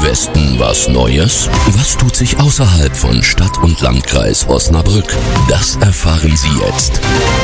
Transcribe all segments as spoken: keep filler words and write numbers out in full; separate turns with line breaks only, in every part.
Westen was Neues? Was tut sich außerhalb von Stadt und Landkreis Osnabrück? Das erfahren Sie jetzt.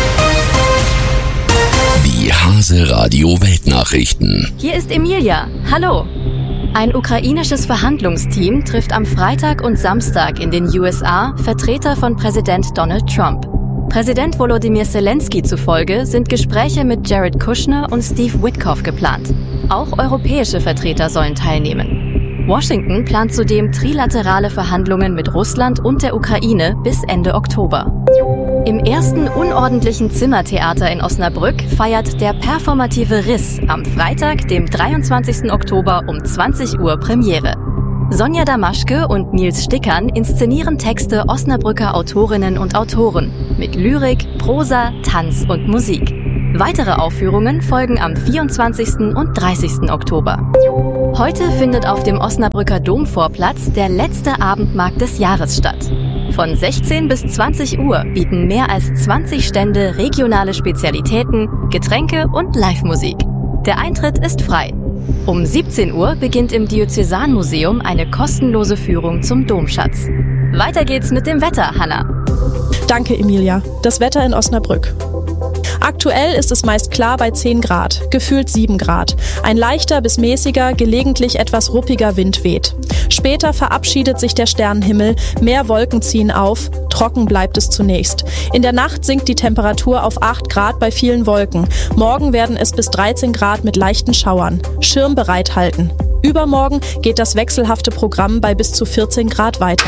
Die Hase Radio Weltnachrichten.
Hier ist Emilia. Hallo. Ein ukrainisches Verhandlungsteam trifft am Freitag und Samstag in den U S A Vertreter von Präsident Donald Trump. Präsident Volodymyr Zelensky zufolge sind Gespräche mit Jared Kushner und Steve Witkoff geplant. Auch europäische Vertreter sollen teilnehmen. Washington plant zudem trilaterale Verhandlungen mit Russland und der Ukraine bis Ende Oktober. Im ersten unordentlichen Zimmertheater in Osnabrück feiert der performative Riss am Freitag, dem dreiundzwanzigsten Oktober um zwanzig Uhr Premiere. Sonja Damaschke und Nils Stickern inszenieren Texte Osnabrücker Autorinnen und Autoren mit Lyrik, Prosa, Tanz und Musik. Weitere Aufführungen folgen am vierundzwanzigsten und dreißigsten Oktober. Heute findet auf dem Osnabrücker Domvorplatz der letzte Abendmarkt des Jahres statt. Von sechzehn bis zwanzig Uhr bieten mehr als zwanzig Stände regionale Spezialitäten, Getränke und Live-Musik. Der Eintritt ist frei. Um siebzehn Uhr beginnt im Diözesanmuseum eine kostenlose Führung zum Domschatz. Weiter geht's mit dem Wetter, Hanna.
Danke, Emilia. Das Wetter in Osnabrück. Aktuell ist es meist klar bei zehn Grad, gefühlt sieben Grad. Ein leichter bis mäßiger, gelegentlich etwas ruppiger Wind weht. Später verabschiedet sich der Sternenhimmel, mehr Wolken ziehen auf, trocken bleibt es zunächst. In der Nacht sinkt die Temperatur auf acht Grad bei vielen Wolken. Morgen werden es bis dreizehn Grad mit leichten Schauern. Schirm bereithalten. Übermorgen geht das wechselhafte Programm bei bis zu vierzehn Grad weiter.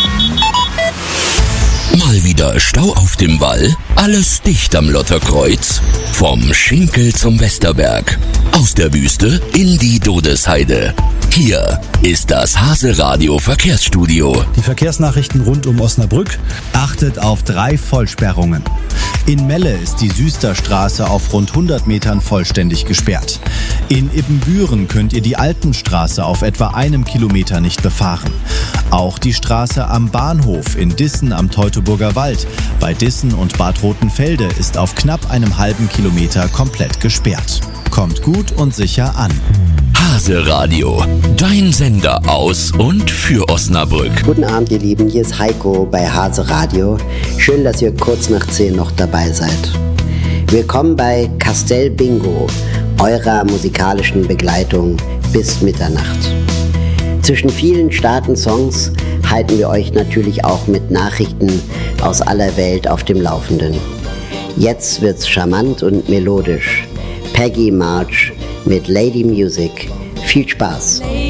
Mal wieder Stau auf dem Wall? Alles dicht am Lotterkreuz? Vom Schinkel zum Westerberg. Aus der Wüste in die Dodesheide. Hier ist das Hase Radio Verkehrsstudio.
Die Verkehrsnachrichten rund um Osnabrück. Achtet auf drei Vollsperrungen. In Melle ist die Süsterstraße auf rund hundert Metern vollständig gesperrt. In Ibbenbüren könnt ihr die Altenstraße auf etwa einem Kilometer nicht befahren. Auch die Straße am Bahnhof in Dissen am Teutoburger Wald bei Dissen und Bad Rotenfelde ist auf knapp einem halben Kilometer komplett gesperrt. Kommt gut und sicher an.
Hase Radio, dein Sender aus und für Osnabrück.
Guten Abend, ihr Lieben, hier ist Heiko bei Hase Radio. Schön, dass ihr kurz nach zehn noch dabei seid. Willkommen bei Castell Bingo, eurer musikalischen Begleitung bis Mitternacht. Zwischen vielen starken Songs halten wir euch natürlich auch mit Nachrichten aus aller Welt auf dem Laufenden. Jetzt wird's charmant und melodisch. Peggy March mit Lady Music. Viel Spaß!